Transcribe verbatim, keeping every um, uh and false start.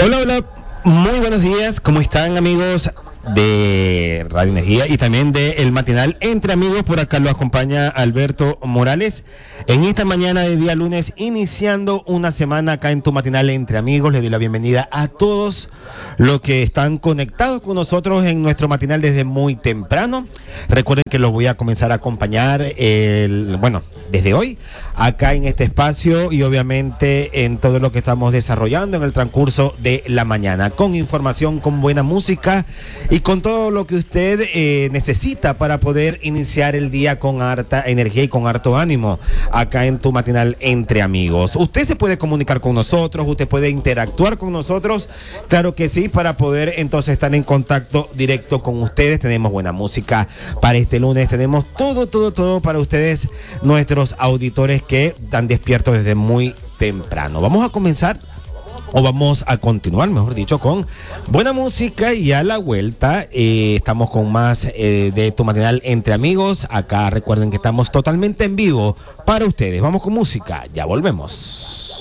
Hola, hola, muy buenos días, ¿cómo están amigos de Radio Energía y también de El Matinal Entre Amigos? Por acá lo acompaña Alberto Morales en esta mañana de día lunes, iniciando una semana acá en tu Matinal Entre Amigos. Le doy la bienvenida a todos los que están conectados con nosotros en nuestro matinal desde muy temprano. Recuerden que los voy a comenzar a acompañar el, bueno, desde hoy acá en este espacio y obviamente en todo lo que estamos desarrollando en el transcurso de la mañana, con información, con buena música y con todo lo que usted eh, necesita para poder iniciar el día con harta energía y con harto ánimo acá en tu Matinal Entre Amigos. Usted se puede comunicar con nosotros, usted puede interactuar con nosotros, claro que sí, para poder entonces estar en contacto directo con ustedes. Tenemos buena música para este lunes, tenemos todo, todo, todo para ustedes, nuestros auditores que están despiertos desde muy temprano. Vamos a comenzar o vamos a continuar, mejor dicho, con buena música y a la vuelta eh, estamos con más eh, de tu Matinal Entre Amigos. Acá recuerden que estamos totalmente en vivo para ustedes. Vamos con música, ya volvemos.